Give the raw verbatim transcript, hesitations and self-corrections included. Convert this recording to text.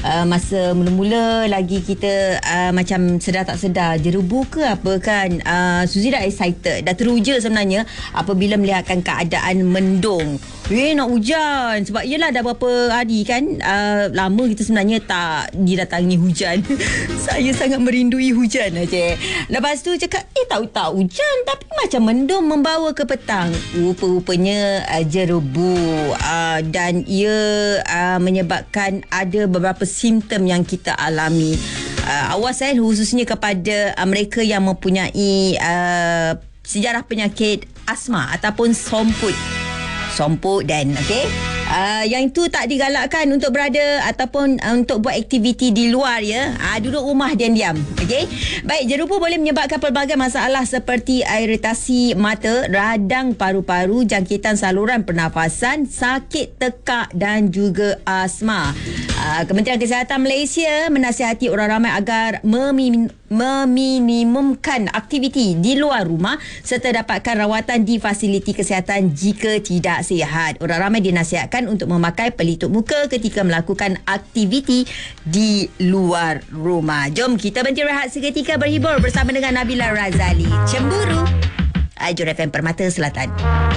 uh, masa mula-mula lagi kita uh, macam sedar tak sedar jerebu ke apa kan, uh, Suzy dah excited, dah teruja sebenarnya apabila melihatkan keadaan mendung. Eh nak hujan sebab yelah dah berapa hari kan uh, lama kita sebenarnya tak didatangi hujan. Saya sangat merindui hujan aja. Lepas tu cakap eh tahu tak hujan tapi macam mendung membawa ke petang. Rupa-rupanya uh, jerebu uh, dan ia uh, menyebabkan ada beberapa simptom yang kita alami. Uh, awas eh khususnya kepada uh, mereka yang mempunyai uh, sejarah penyakit asma ataupun somput. Somput dan okey. Uh, yang itu tak digalakkan untuk berada ataupun uh, untuk buat aktiviti di luar ya. Uh, duduk rumah diam-diam. Okey. Baik, jerebu boleh menyebabkan pelbagai masalah seperti iritasi mata, radang paru-paru, jangkitan saluran pernafasan, sakit tekak dan juga asma. Uh, Kementerian Kesihatan Malaysia menasihati orang ramai agar memin- meminimumkan aktiviti di luar rumah serta dapatkan rawatan di fasiliti kesihatan jika tidak sihat. Orang ramai dinasihatkan untuk memakai pelitup muka ketika melakukan aktiviti di luar rumah. Jom kita berhenti rehat seketika berhibur bersama dengan Nabila Razali. Cemburu. Ajur F M Permata Selatan.